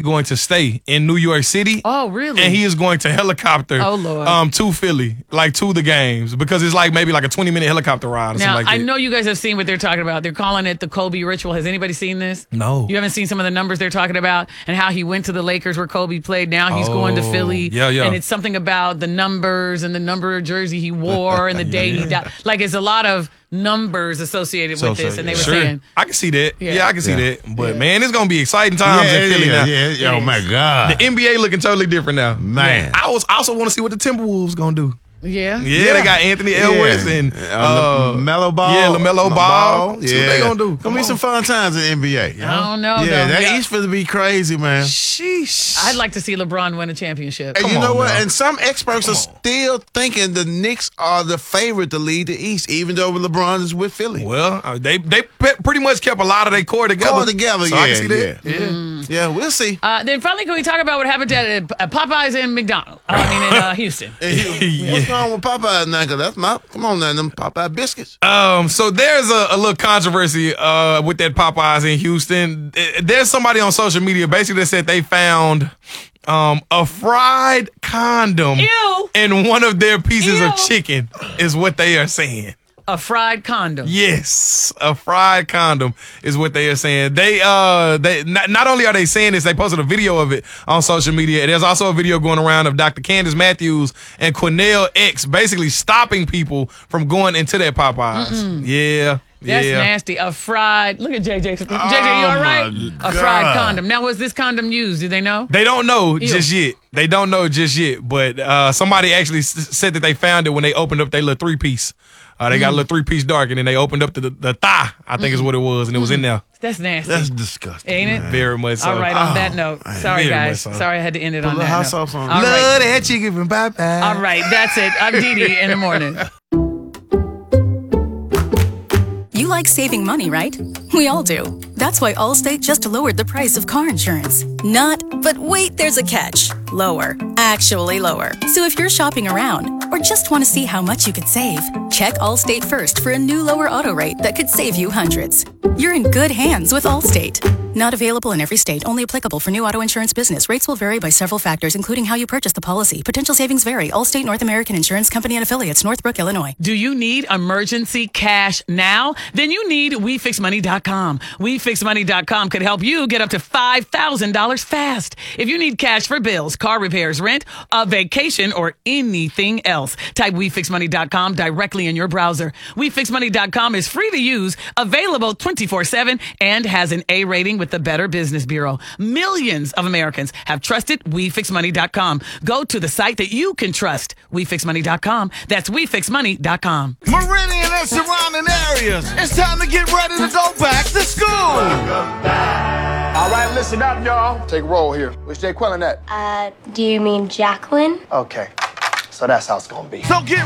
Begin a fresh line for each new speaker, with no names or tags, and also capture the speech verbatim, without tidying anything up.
going to stay in New York City.
Oh, really?
And he is going to helicopter
oh, Lord.
um to Philly, like to the games, because it's like maybe like a twenty minute helicopter ride or
now,
something like
I
that.
know you guys have seen what they're talking about. They're calling it the Kobe ritual. Has anybody seen this?
No.
You haven't seen some of the numbers they're talking about and how he went to the Lakers where Kobe played. Now he's
Oh,
going to Philly.
yeah, yeah.
And it's something about the numbers and the number of jersey he wore and the day
Yeah.
he died. Like it's a lot of numbers associated with
So,
this.
so,
And they
yeah.
were
Sure.
saying,
I can see that.
Yeah.
Yeah, I can see
Yeah.
that. But
Yeah.
man, it's gonna be exciting times in Philly
yeah,
now.
yeah, yeah. Oh, my God.
The N B A looking totally different now.
Man.
I was I also want to see what the Timberwolves gonna do.
yeah.
Yeah,
Yeah.
they got Anthony Edwards
Yeah.
and
Uh,
uh,
LaMelo Ball.
Yeah, LaMelo Ball. See what they gonna do.
Gonna
Come
be
on.
some fun times in the N B A.
I don't know,
Yeah,
though.
that
Yeah.
East finna be crazy, man.
Sheesh.
I'd like to see LeBron win a championship.
And
Come
you know
on
what?
now.
And some experts
Come
are
on.
still thinking the Knicks are the favorite to lead the East, even though LeBron is with Philly.
Well, uh, they they pe- pretty much kept a lot of their core together.
Core together,
so
yeah,
I can see that.
yeah.
Yeah.
Yeah, we'll see.
Uh, then finally, can we talk about what happened at uh, Popeyes and McDonald's? Uh, I mean, in uh, Houston.
Hey, What's wrong with Popeye now? Cause that's my come on now, them Popeye biscuits.
Um, so there's a, a little controversy uh with that Popeyes in Houston. Eh, There's somebody on social media basically that said they found um a fried condom
Ew.
in one of their pieces of
Ew.
chicken, is what they are saying.
A fried condom.
Yes, a fried condom is what they are saying. They uh they not, not only are they saying this, they posted a video of it on social media. There's also a video going around of Doctor Candace Matthews and Cornell X basically stopping people from going into their Popeyes. Yeah.
That's
yeah.
nasty. A fried. Look at J J. J J, you
Oh,
all right?
my
A fried
God.
condom. Now, was this condom used? Do they know?
They don't know
Ew.
just yet. They don't know just yet. But uh, somebody actually s- said that they found it when they opened up their little three piece. Uh, they got a little three piece dark, and then they opened up the the, the thigh. I think is what it was, and it was in there.
That's nasty.
That's disgusting.
Ain't it?
man.
Very much so.
all right, on that
Oh,
note.
man.
Sorry,
Very
guys.
much so.
Sorry I had to end it
Put a
on
little
that
hot
note.
sauce on it.
All
Love
right.
that chicken from Popeyes.
All right, that's it. I'm Dee Dee in the morning.
You like saving money, right? We all do. That's why Allstate just lowered the price of car insurance. Not, but wait, there's a catch. Lower. Actually lower. So if you're shopping around or just want to see how much you could save, check Allstate first for a new lower auto rate that could save you hundreds. You're in good hands with Allstate. Not available in every state. Only applicable for new auto insurance business. Rates will vary by several factors, including how you purchase the policy. Potential savings vary. Allstate North American Insurance Company and affiliates, Northbrook, Illinois.
Do you need emergency cash now? Then you need we fix money dot com. we fix money dot com could help you get up to five thousand dollars fast. If you need cash for bills, car repairs, rent, a vacation, or anything else, type we fix money dot com directly in your browser. we fix money dot com is free to use, available twenty-four seven, and has an A rating with the Better Business Bureau. Millions of Americans have trusted we fix money dot com. Go to the site that you can trust, we fix money dot com. That's we fix money dot com.
Meridian and surrounding areas. It's time to get ready to go back to school.
All right, listen up, y'all. Take a roll here. Which Jay Quillen at?
Uh, do you mean Jacqueline?
Okay, so that's how it's gonna be.
So get